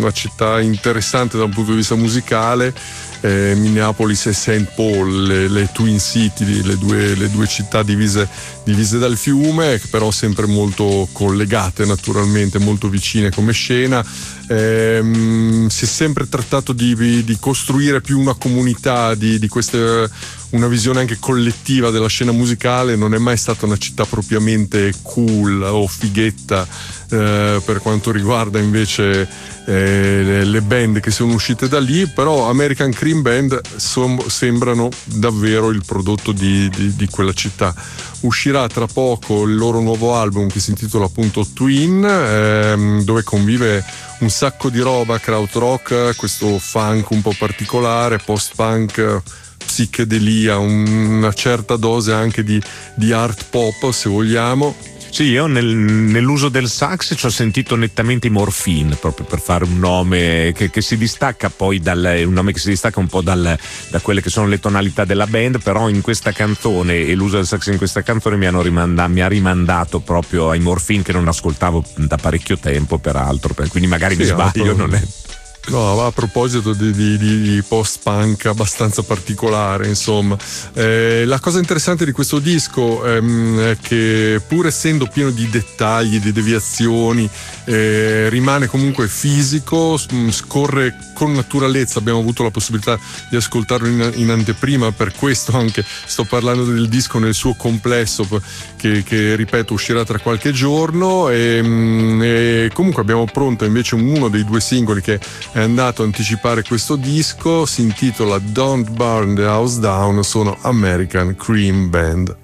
una città interessante da un punto di vista musicale. Minneapolis e St. Paul, le Twin City, le due città divise dal fiume, però sempre molto collegate, naturalmente molto vicine come scena. Si è sempre trattato di costruire più una comunità, di queste, una visione anche collettiva della scena musicale. Non è mai stata una città propriamente cool o fighetta per quanto riguarda invece le band che sono uscite da lì, però American Cream Band sembrano davvero il prodotto di quella città. Uscirà tra poco il loro nuovo album che si intitola appunto Twin, dove convive un sacco di roba, krautrock, questo funk un po' particolare, post-punk, psichedelia, una certa dose anche di art pop, se vogliamo. Sì, io nell'uso del sax ci ho sentito nettamente i Morphine, proprio per fare un nome che si distacca poi un nome che si distacca un po' da quelle che sono le tonalità della band, però in questa canzone, e l'uso del sax in questa canzone mi ha rimandato proprio ai Morphine, che non ascoltavo da parecchio tempo peraltro, quindi magari mi sbaglio, non è... No, a proposito di post-punk abbastanza particolare, insomma, la cosa interessante di questo disco è che, pur essendo pieno di dettagli, di deviazioni, rimane comunque fisico, scorre con naturalezza. Abbiamo avuto la possibilità di ascoltarlo in anteprima, per questo anche sto parlando del disco nel suo complesso, che ripeto uscirà tra qualche giorno, e comunque abbiamo pronto invece uno dei due singoli che è andato a anticipare questo disco. Si intitola Don't Burn the House Down, sono American Cream Band.